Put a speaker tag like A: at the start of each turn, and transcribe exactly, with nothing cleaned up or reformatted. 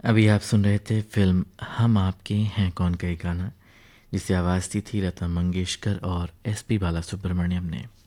A: अभी आप सुन रहे थे फिल्म हम आपके हैं कौन का ये गाना, जिसे आवाज़ दी थी लता मंगेशकर और एस पी बाला सुब्रमण्यम ने।